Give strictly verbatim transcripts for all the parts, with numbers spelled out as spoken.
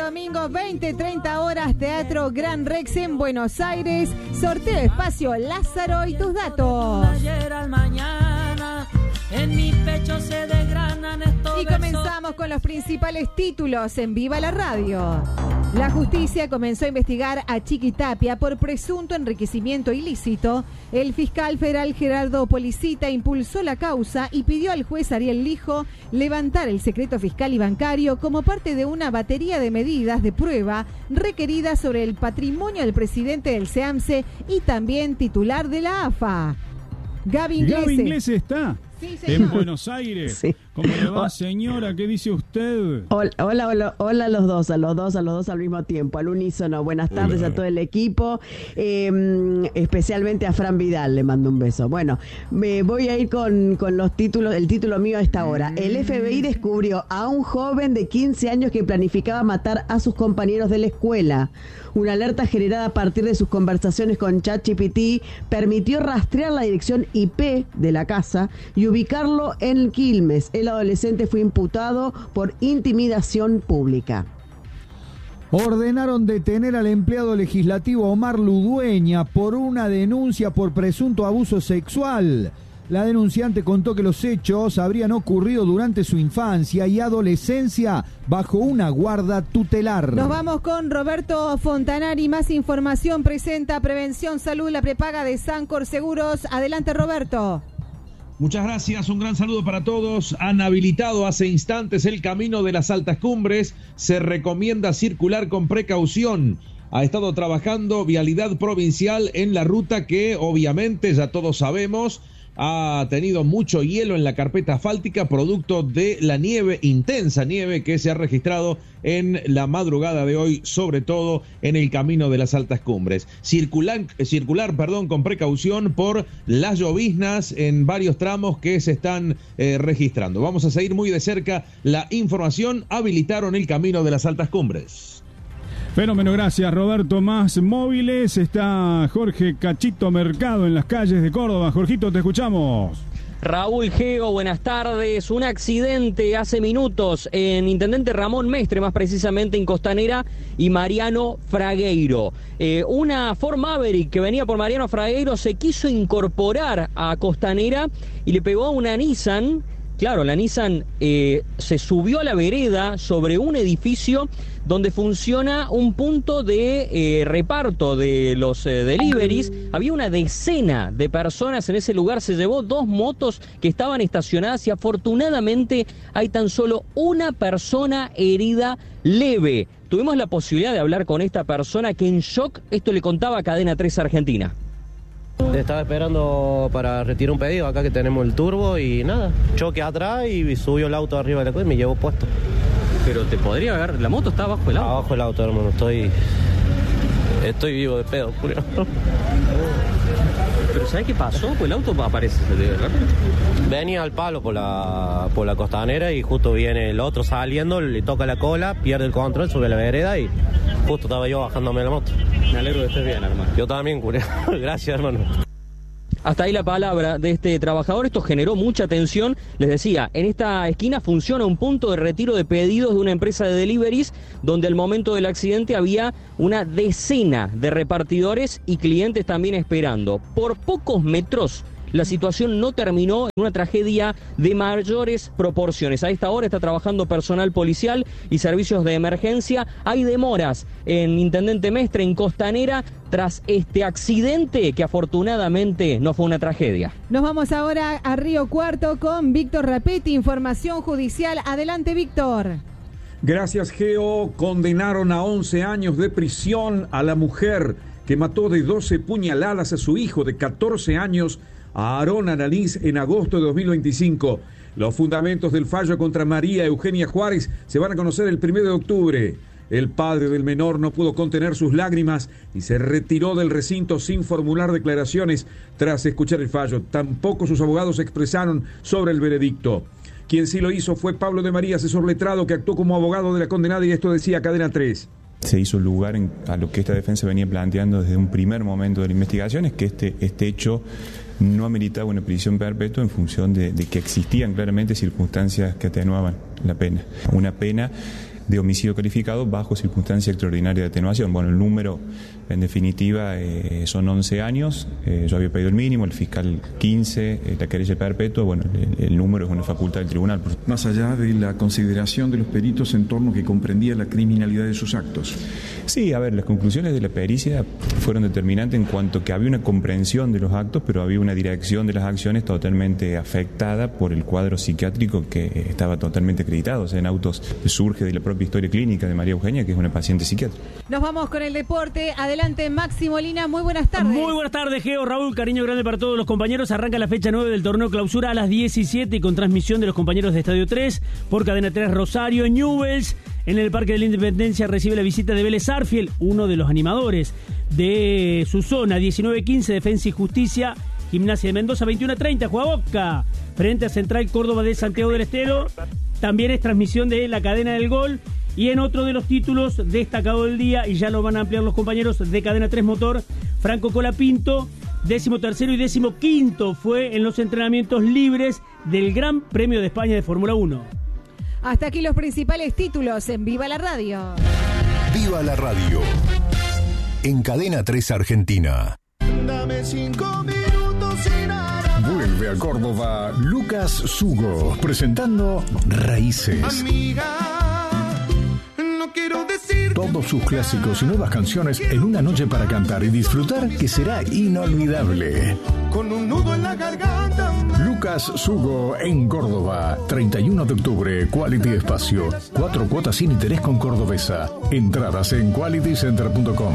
domingo, veinte treinta horas, Teatro Gran Rex en Buenos Aires. Sorteo espacio Lázaro y tus datos. Ayer al mañana, en mi pecho se desgranan estos Y comenzamos con los principales títulos en Viva la Radio. La justicia comenzó a investigar a Chiqui Tapia por presunto enriquecimiento ilícito. El fiscal federal Gerardo Policita impulsó la causa y pidió al juez Ariel Lijo levantar el secreto fiscal y bancario como parte de una batería de medidas de prueba requeridas sobre el patrimonio del presidente del SEAMSE y también titular de la A F A. Gaby Inglese. Gaby Inglese está sí, en Buenos Aires. Sí. ¿Cómo le va, señora? ¿Qué dice usted? Hola, hola, hola, hola a los dos, a los dos, a los dos al mismo tiempo, al unísono. Buenas tardes Hola. a todo el equipo, eh, especialmente a Fran Vidal, le mando un beso. Bueno, me voy a ir con, con los títulos, el título mío a esta hora. El F B I descubrió a un joven de quince años que planificaba matar a sus compañeros de la escuela. Una alerta generada a partir de sus conversaciones con ChatGPT permitió rastrear la dirección I P de la casa y ubicarlo en Quilmes. El adolescente fue imputado por intimidación pública. Ordenaron detener al empleado legislativo Omar Ludueña por una denuncia por presunto abuso sexual. La denunciante contó que los hechos habrían ocurrido durante su infancia y adolescencia bajo una guarda tutelar. Nos vamos con Roberto Fontanari. Más información presenta Prevención Salud, la prepaga de Sancor Seguros. Adelante, Roberto. Muchas gracias, un gran saludo para todos. Han habilitado hace instantes el camino de las altas cumbres. Se recomienda circular con precaución. Ha estado trabajando Vialidad Provincial en la ruta que obviamente ya todos sabemos ha tenido mucho hielo en la carpeta asfáltica producto de la nieve, intensa nieve que se ha registrado en la madrugada de hoy, sobre todo en el camino de las altas cumbres. Circular, circular perdón, con precaución por las lloviznas en varios tramos que se están eh, registrando. Vamos a seguir muy de cerca la información. Habilitaron el camino de las altas cumbres. Fenómeno, gracias Roberto. Más móviles, está Jorge Cachito Mercado en las calles de Córdoba. Jorgito, te escuchamos. Raúl Geo, buenas tardes. Un accidente hace minutos en Intendente Ramón Mestre, más precisamente en Costanera y Mariano Fragueiro. Eh, una Ford Maverick que venía por Mariano Fragueiro se quiso incorporar a Costanera y le pegó a una Nissan. Claro, la Nissan eh, se subió a la vereda sobre un edificio donde funciona un punto de eh, reparto de los eh, deliveries. Había una decena de personas en ese lugar, se llevó dos motos que estaban estacionadas y afortunadamente hay tan solo una persona herida leve. Tuvimos la posibilidad de hablar con esta persona que en shock, esto le contaba a Cadena tres Argentina. Estaba esperando para retirar un pedido acá que tenemos el turbo y nada, choque atrás y subió el auto arriba de la cosa y me llevó puesto. Pero te podría agarrar, la moto está abajo del auto. Abajo el auto, hermano, estoy estoy vivo de pedo, Julio. Pero ¿sabes qué pasó? Pues el auto aparece de repente. Venía al palo por la por la Costanera y justo viene el otro saliendo, le toca la cola, pierde el control, sube a la vereda y justo estaba yo bajándome de la moto. Me alegro de estar bien, hermano. Yo también, Julio. Gracias, hermano. Hasta ahí la palabra de este trabajador. Esto generó mucha tensión. Les decía, en esta esquina funciona un punto de retiro de pedidos de una empresa de deliveries donde al momento del accidente había una decena de repartidores y clientes también esperando. Por pocos metros la situación no terminó en una tragedia de mayores proporciones. A esta hora está trabajando personal policial y servicios de emergencia. Hay demoras en Intendente Mestre, en Costanera, tras este accidente que afortunadamente no fue una tragedia. Nos vamos ahora a Río Cuarto con Víctor Rapetti, información judicial. Adelante, Víctor. Gracias, Geo. Condenaron a once años de prisión a la mujer que mató de doce puñaladas a su hijo de catorce años, a Aarón Analiz, en agosto de dos mil veinticinco. Los fundamentos del fallo contra María Eugenia Juárez se van a conocer el primero de octubre. El padre del menor no pudo contener sus lágrimas y se retiró del recinto sin formular declaraciones tras escuchar el fallo. Tampoco sus abogados se expresaron sobre el veredicto. Quien sí lo hizo fue Pablo de María, asesor letrado, que actuó como abogado de la condenada, y esto decía Cadena tres. Se hizo lugar en, a lo que esta defensa venía planteando desde un primer momento de la investigación, es que este, este hecho no ameritaba una prisión perpetua en función de, de que existían claramente circunstancias que atenuaban la pena. Una pena de homicidio calificado bajo circunstancia extraordinaria de atenuación. Bueno, el número, en definitiva, eh, son once años. Eh, yo había pedido el mínimo, el fiscal quince, eh, la querella perpetua. Bueno, el, el número es una facultad del tribunal. Más allá de la consideración de los peritos en torno que comprendía la criminalidad de sus actos. Sí, a ver, las conclusiones de la pericia fueron determinantes en cuanto que había una comprensión de los actos, pero había una dirección de las acciones totalmente afectada por el cuadro psiquiátrico que estaba totalmente acreditado. O sea, en autos surge de la propia historia clínica de María Eugenia, que es una paciente psiquiátrica. Nos vamos con el deporte. Adelante, Maxi Molina. Muy buenas tardes. Muy buenas tardes, Geo, Raúl. Cariño grande para todos los compañeros. Arranca la fecha nueve del torneo clausura a las diecisiete y con transmisión de los compañeros de Estadio tres por Cadena tres Rosario. Newell's en el Parque de la Independencia recibe la visita de Vélez Sarsfield, uno de los animadores de su zona. diecinueve quince, Defensa y Justicia. Gimnasia de Mendoza, veintiuno treinta, juega Boca frente a Central Córdoba de Santiago del Estero. También es transmisión de la Cadena del Gol. Y en otro de los títulos destacado del día, y ya lo van a ampliar los compañeros de Cadena tres Motor, Franco Colapinto, décimo tercero y décimo quinto fue en los entrenamientos libres del Gran Premio de España de Fórmula uno. Hasta aquí los principales títulos en Viva la Radio. Viva la Radio. En Cadena tres Argentina. Dame cinco minutos sin nada. Vuelve a Córdoba Lucas Sugo presentando Raíces. Amiga, no quiero decir todos sus clásicos y nuevas canciones en una noche para cantar y disfrutar que será inolvidable. Con un nudo en la garganta. Lucas Sugo en Córdoba, treinta y uno de octubre, Quality Espacio. Cuatro cuotas sin interés con Cordobesa. Entradas en quality center punto com.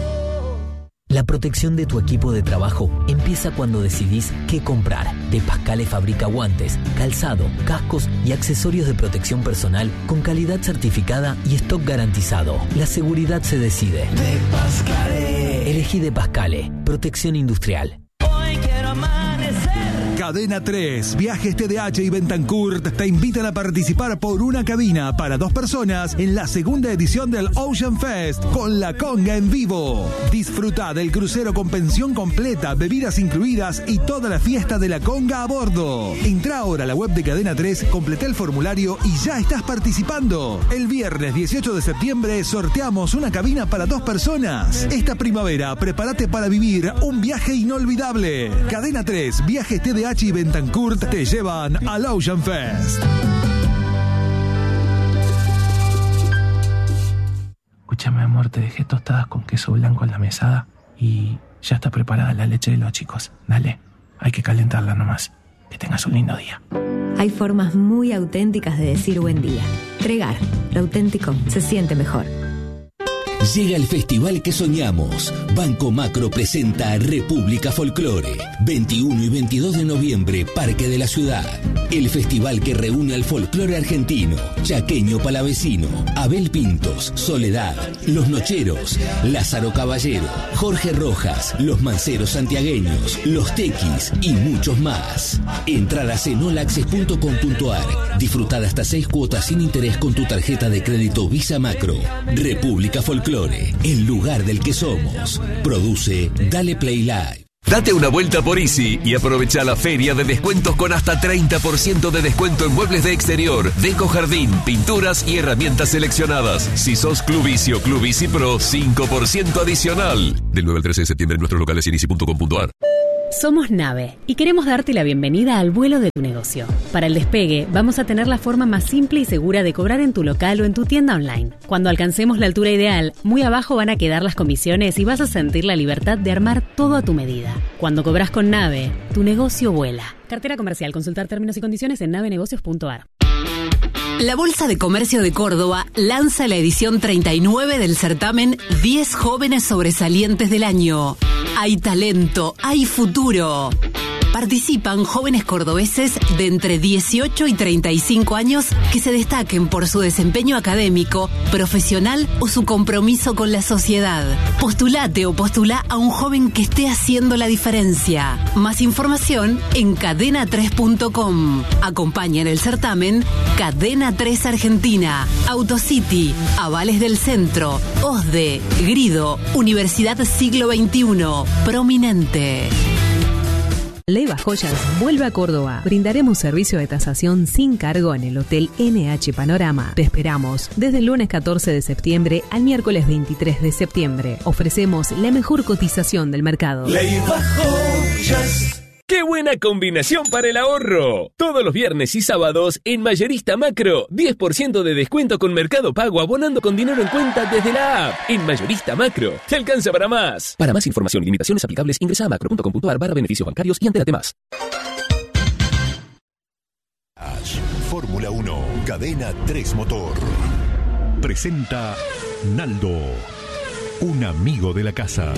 La protección de tu equipo de trabajo empieza cuando decidís qué comprar. De Pascale fabrica guantes, calzado, cascos y accesorios de protección personal con calidad certificada y stock garantizado. La seguridad se decide. De Pascale. Elegí De Pascale, protección industrial. Hoy quiero amanecer. Cadena tres, Viajes T D H y Bentancourt te invitan a participar por una cabina para dos personas en la segunda edición del Ocean Fest con la conga en vivo. Disfruta del crucero con pensión completa, bebidas incluidas y toda la fiesta de la conga a bordo. Entra ahora a la web de Cadena tres, completa el formulario y ya estás participando. El viernes dieciocho de septiembre sorteamos una cabina para dos personas. Esta primavera prepárate para vivir un viaje inolvidable. Cadena tres, Viajes T D H y Bentancourt te llevan al Ocean Fest. Escúchame, amor, te dejé tostadas con queso blanco en la mesada y ya está preparada la leche de los chicos. Dale, hay que calentarla nomás. Que tengas un lindo día. Hay formas muy auténticas de decir buen día. Tregar, lo auténtico se siente mejor. Llega el festival que soñamos. Banco Macro presenta República Folclore. veintiuno y veintidós de noviembre, Parque de la Ciudad. El festival que reúne al folclore argentino, chaqueño palavecino, Abel Pintos, Soledad, Los Nocheros, Lázaro Caballero, Jorge Rojas, Los Manceros Santiagueños, Los Tequis y muchos más. Entradas en olaccess punto com punto ar. Disfrutar hasta seis cuotas sin interés con tu tarjeta de crédito Visa Macro. República Folclore, el lugar del que somos. Produce Dale Play Live. Date una vuelta por Easy y aprovecha la feria de descuentos con hasta treinta por ciento de descuento en muebles de exterior, deco jardín, pinturas y herramientas seleccionadas. Si sos Club Easy o Club Easy Pro, cinco por ciento adicional. Del nueve al trece de septiembre en nuestros locales en easy punto com punto ar. Somos Nave y queremos darte la bienvenida al vuelo de tu negocio. Para el despegue, vamos a tener la forma más simple y segura de cobrar en tu local o en tu tienda online. Cuando alcancemos la altura ideal, muy abajo van a quedar las comisiones y vas a sentir la libertad de armar todo a tu medida. Cuando cobras con Nave, tu negocio vuela. Cartera comercial. Consultar términos y condiciones en nave negocios punto ar. La Bolsa de Comercio de Córdoba lanza la edición treinta y nueve del certamen diez jóvenes sobresalientes del año. Hay talento, hay futuro. Participan jóvenes cordobeses de entre dieciocho y treinta y cinco años que se destaquen por su desempeño académico, profesional o su compromiso con la sociedad. Postulate o postulá a un joven que esté haciendo la diferencia. Más información en cadena tres punto com. Acompañan el certamen Cadena tres Argentina, Autocity, Avales del Centro, O S D E, Grido, Universidad Siglo veintiuno, Prominente. Leiva Joyas vuelve a Córdoba. Brindaremos servicio de tasación sin cargo en el Hotel N H Panorama. Te esperamos desde el lunes catorce de septiembre al miércoles veintitrés de septiembre. Ofrecemos la mejor cotización del mercado. Leiva Joyas. ¡Qué buena combinación para el ahorro! Todos los viernes y sábados en Mayorista Macro, diez por ciento de descuento con Mercado Pago abonando con dinero en cuenta desde la app. En Mayorista Macro, te alcanza para más. Para más información y limitaciones aplicables, ingresa a macro punto com punto a r barra beneficios bancarios y entérate más. Fórmula uno, Cadena tres Motor. Presenta Naldo, un amigo de la casa.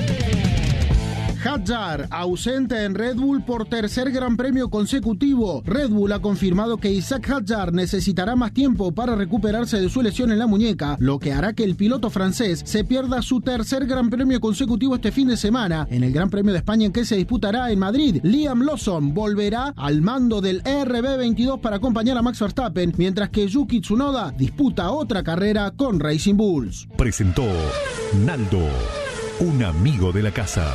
Hadjar, ausente en Red Bull por tercer gran premio consecutivo. Red Bull ha confirmado que Isaac Hadjar necesitará más tiempo para recuperarse de su lesión en la muñeca, lo que hará que el piloto francés se pierda su tercer gran premio consecutivo este fin de semana, en el Gran Premio de España en que se disputará en Madrid. Liam Lawson volverá al mando del R B veintidós para acompañar a Max Verstappen, mientras que Yuki Tsunoda disputa otra carrera con Racing Bulls. Presentó Naldo, un amigo de la casa.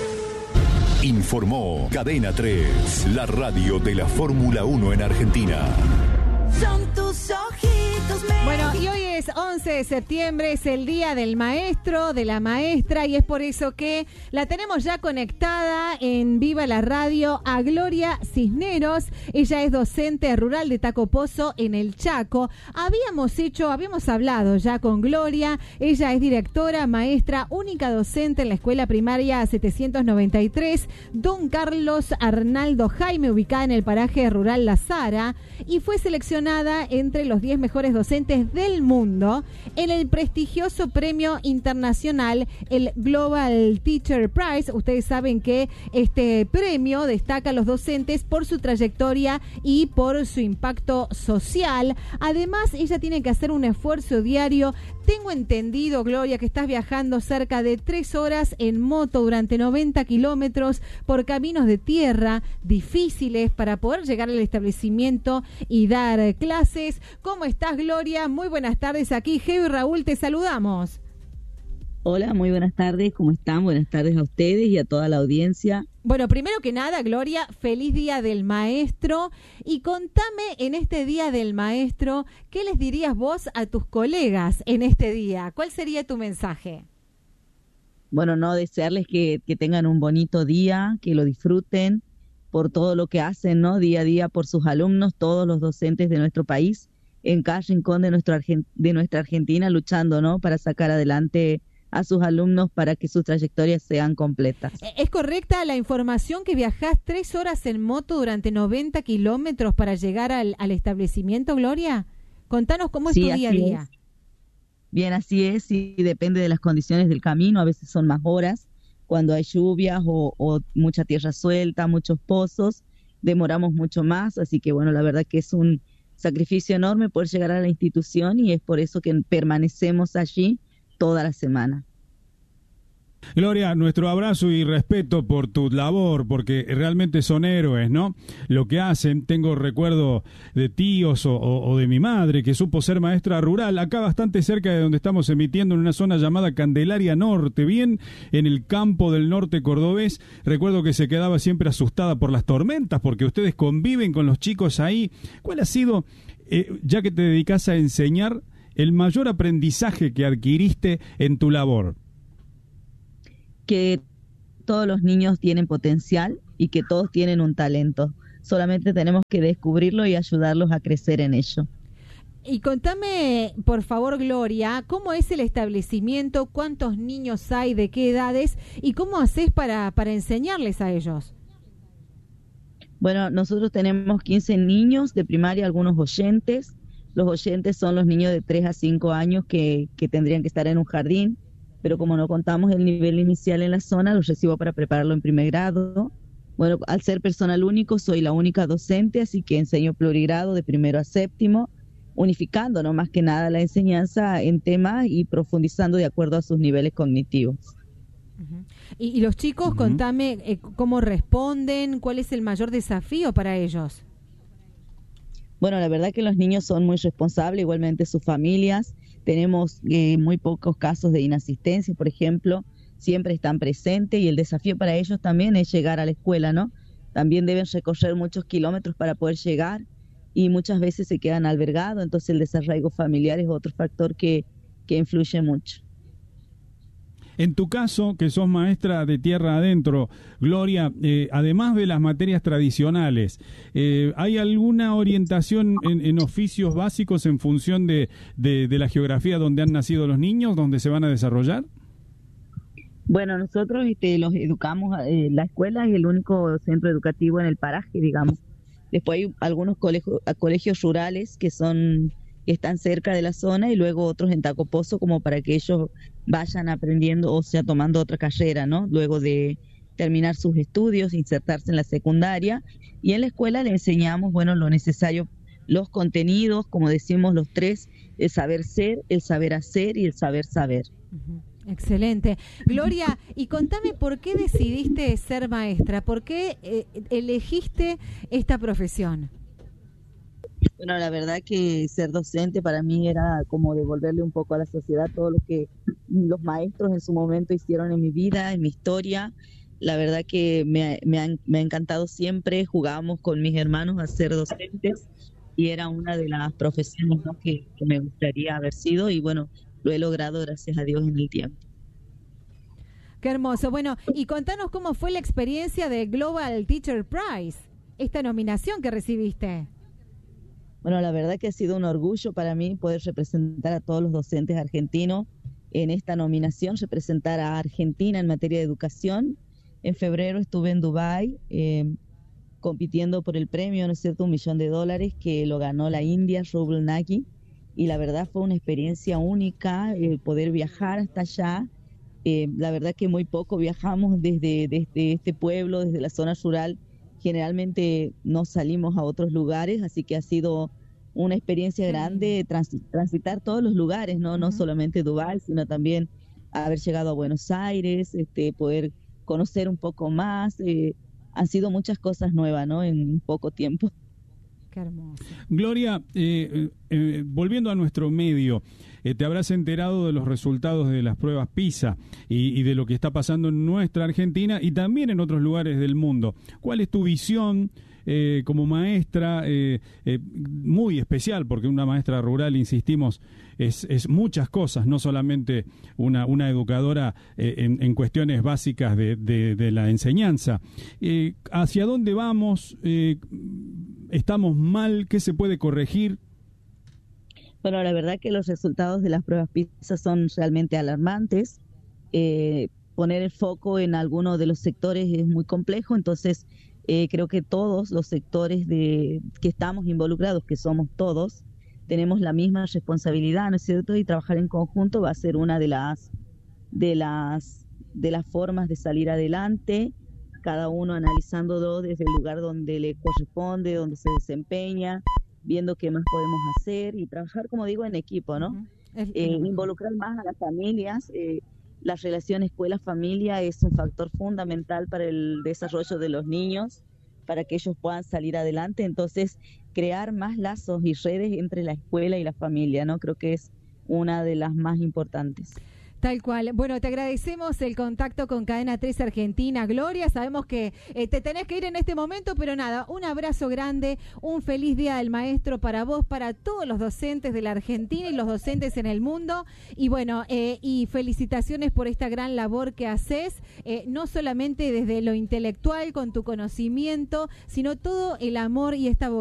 Informó Cadena tres, la radio de la Fórmula uno en Argentina. Son tus ojitos. Bueno, y hoy es once de septiembre, es el día del maestro, de la maestra, y es por eso que la tenemos ya conectada en Viva la Radio a Gloria Cisneros. Ella es docente rural de Tacopozo en el Chaco. Habíamos hecho, habíamos hablado ya con Gloria. Ella es directora, maestra, única docente en la escuela primaria setecientos noventa y tres, Don Carlos Arnaldo Jaime, ubicada en el paraje rural La Zara, y fue seleccionada entre los diez mejores docentes del mundo en el prestigioso premio internacional, el Global Teacher Prize. Ustedes saben que este premio destaca a los docentes por su trayectoria y por su impacto social. Además, ella tiene que hacer un esfuerzo diario. Tengo entendido, Gloria, que estás viajando cerca de tres horas en moto durante noventa kilómetros por caminos de tierra difíciles para poder llegar al establecimiento y dar clases. ¿Cómo estás, Gloria? Muy buenas tardes. Aquí Geo y Raúl te saludamos. Hola, muy buenas tardes. ¿Cómo están? Buenas tardes a ustedes y a toda la audiencia. Bueno, primero que nada, Gloria, feliz Día del Maestro. Y contame en este Día del Maestro, ¿qué les dirías vos a tus colegas en este día? ¿Cuál sería tu mensaje? Bueno, no, desearles que, que tengan un bonito día, que lo disfruten por todo lo que hacen, ¿no? Día a día por sus alumnos, todos los docentes de nuestro país, en cada rincón de, nuestro Argent- de nuestra Argentina, luchando, ¿no? Para sacar adelante a sus alumnos para que sus trayectorias sean completas. ¿Es correcta la información que viajás tres horas en moto durante noventa kilómetros para llegar al, al establecimiento, Gloria? Contanos cómo es Sí, tu día a así día. es. Bien, así es, y depende de las condiciones del camino, a veces son más horas, cuando hay lluvias o, o mucha tierra suelta, muchos pozos, demoramos mucho más, así que bueno, la verdad que es un sacrificio enorme poder llegar a la institución y es por eso que permanecemos allí toda la semana. Gloria, nuestro abrazo y respeto por tu labor, porque realmente son héroes, ¿no? Lo que hacen, tengo recuerdo de tíos o, o, o de mi madre, que supo ser maestra rural, acá bastante cerca de donde estamos emitiendo, en una zona llamada Candelaria Norte, bien en el campo del norte cordobés. Recuerdo que se quedaba siempre asustada por las tormentas, porque ustedes conviven con los chicos ahí. ¿Cuál ha sido, eh, ya que te dedicas a enseñar, el mayor aprendizaje que adquiriste en tu labor? Que todos los niños tienen potencial y que todos tienen un talento. Solamente tenemos que descubrirlo y ayudarlos a crecer en ello. Y contame, por favor, Gloria, ¿cómo es el establecimiento? ¿Cuántos niños hay? ¿De qué edades? ¿Y cómo haces para, para enseñarles a ellos? Bueno, nosotros tenemos quince niños de primaria, algunos oyentes. Los oyentes son los niños de tres a cinco años que, que tendrían que estar en un jardín, pero como no contamos el nivel inicial en la zona, los recibo para prepararlo en primer grado. Bueno, al ser personal único, soy la única docente, así que enseño plurigrado de primero a séptimo, unificando, ¿no? Más que nada la enseñanza en temas y profundizando de acuerdo a sus niveles cognitivos. Uh-huh. Y, y los chicos, uh-huh. contame eh, cómo responden, cuál es el mayor desafío para ellos. Bueno, la verdad que los niños son muy responsables, igualmente sus familias. Tenemos eh, muy pocos casos de inasistencia, por ejemplo, siempre están presentes y el desafío para ellos también es llegar a la escuela, ¿no? también deben recorrer muchos kilómetros para poder llegar y muchas veces se quedan albergados, entonces el desarraigo familiar es otro factor que, que influye mucho. En tu caso, que sos maestra de tierra adentro, Gloria, eh, además de las materias tradicionales, eh, ¿hay alguna orientación en, en oficios básicos en función de, de, de la geografía donde han nacido los niños, donde se van a desarrollar? Bueno, nosotros este, los educamos, eh, la escuela es el único centro educativo en el paraje, digamos. Después hay algunos colegios, colegios rurales que son que están cerca de la zona y luego otros en Tacopozo como para que ellos vayan aprendiendo, o sea, tomando otra carrera, ¿no? Luego de terminar sus estudios, insertarse en la secundaria. Y en la escuela le enseñamos, bueno, lo necesario, los contenidos, como decimos los tres, el saber ser, el saber hacer y el saber saber. Uh-huh. Excelente. Gloria, y contame por qué decidiste ser maestra, por qué eh, elegiste esta profesión. Bueno, la verdad que ser docente para mí era como devolverle un poco a la sociedad todo lo que los maestros en su momento hicieron en mi vida, en mi historia. La verdad que me, me, ha, me ha encantado siempre, jugábamos con mis hermanos a ser docentes y era una de las profesiones, ¿no?, que, que me gustaría haber sido y bueno, lo he logrado gracias a Dios en el tiempo. Qué hermoso. Bueno, y contanos cómo fue la experiencia de Global Teacher Prize, esta nominación que recibiste. Bueno, la verdad que ha sido un orgullo para mí poder representar a todos los docentes argentinos en esta nominación, representar a Argentina en materia de educación. En febrero estuve en Dubái eh, compitiendo por el premio, ¿no es cierto?, un millón de dólares que lo ganó la India, Rubel Nagi, y la verdad fue una experiencia única el poder viajar hasta allá. Eh, la verdad que muy poco viajamos desde, desde este pueblo, desde la zona rural. Generalmente no salimos a otros lugares, así que ha sido una experiencia grande trans, transitar todos los lugares, no, uh-huh. no solamente Dubái, sino también haber llegado a Buenos Aires, este, poder conocer un poco más. Eh, han sido muchas cosas nuevas, ¿no?, en poco tiempo. Qué hermoso. Gloria, eh, eh, volviendo a nuestro medio, eh, te habrás enterado de los resultados de las pruebas PISA y, y de lo que está pasando en nuestra Argentina y también en otros lugares del mundo. ¿Cuál es tu visión eh, como maestra eh, eh, muy especial? Porque una maestra rural, insistimos, es, es muchas cosas, no solamente una, una educadora eh, en, en cuestiones básicas de, de, de la enseñanza. Eh, ¿Hacia dónde vamos? Eh, ¿Estamos mal? ¿Qué se puede corregir? Bueno, la verdad que los resultados de las pruebas PISA son realmente alarmantes. Eh, poner el foco en alguno de los sectores es muy complejo, entonces eh, creo que todos los sectores de que estamos involucrados, que somos todos, tenemos la misma responsabilidad, ¿no es cierto? Y trabajar en conjunto va a ser una de las de las de las formas de salir adelante, cada uno analizándolo desde el lugar donde le corresponde, donde se desempeña, viendo qué más podemos hacer y trabajar, como digo, en equipo, ¿no? Uh-huh. Eh, involucrar más a las familias. Eh, la relación escuela-familia es un factor fundamental para el desarrollo de los niños, para que ellos puedan salir adelante. Entonces, crear más lazos y redes entre la escuela y la familia, ¿no? Creo que es una de las más importantes. Tal cual. Bueno, te agradecemos el contacto con Cadena tres Argentina, Gloria. Sabemos que eh, te tenés que ir en este momento, pero nada, un abrazo grande, un feliz Día del Maestro para vos, para todos los docentes de la Argentina y los docentes en el mundo. Y bueno, eh, y felicitaciones por esta gran labor que haces, eh, no solamente desde lo intelectual, con tu conocimiento, sino todo el amor y esta vocación